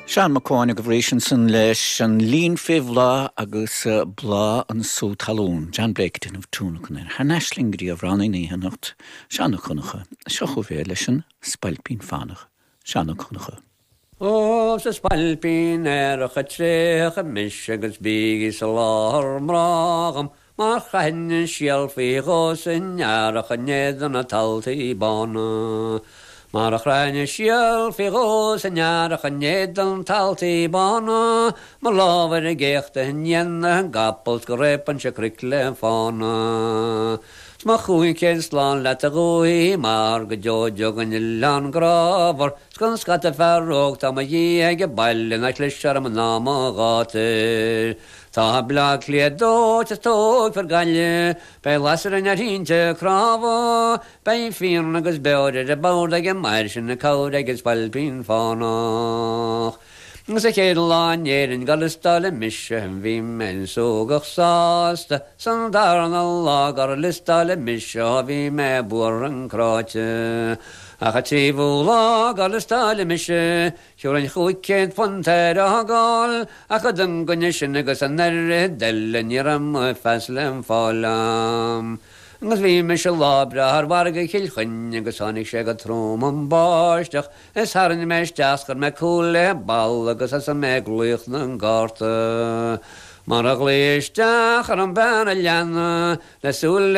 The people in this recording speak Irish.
Sean McCoyne go bhréisian san leis an líon fih lá agus blá an sú talún. John Blaketon of Túnachan. Hanaislingrí a bhránaí hanacht Seanna chunacha. Seo go bhéir leis an spailpín fánach. Seanna chunacha. Ó, sa spailpín a trécha mis agus bígi sa láthar mrágam, mar chaine sialfaí gos in nearach a nédan a taltaí bána. Mar a chraine sialfaí gos in nearach a nédan taltaí bána, mar lábhar a géachta in dhéanna an gapalt go répan se cricle fána. Sma chuin cén slán le a gúí mar go deodeog an ilan grábar, sgan scata ferróg tá ma dhí ag a bailin ag lisear am náma gátir. Tá blag liadót a tóg fer gaile, bei lasar an arhínte cráfa, bei fín agus beorir a bád ag a mair sin a cád ag a spailpín fánach. Gus a chéad láin éirin galistá le mise an bhí men sógach sásta, san daran a lá gar a listá le mise a bhí me buar an cráte. Ach a tíbú lá galistá le mise, siúr an chuig céad fontéir a gáil, ach a dun gonne sin agus an nerre dellen iram a feslem fálam. Agus bhí me se lábra ar warga chilchun agus hánig sé go tróm an báisteach, is haran meis deascar me cúla ball agus as a me gluich na an gáta. Mar a gléisteach ar an ben a leanna, le súla